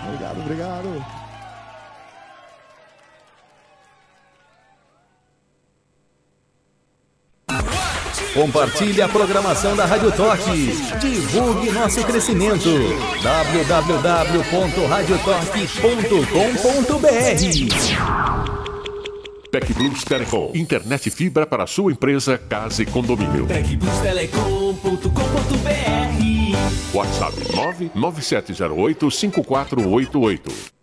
Obrigado. Compartilhe a programação da Rádio Torque. Divulgue nosso crescimento. www.radiotorque.com.br. Tec Plus Telecom. Internet fibra para sua empresa, casa e condomínio. tecplustelecom.com.br. WhatsApp 997085488.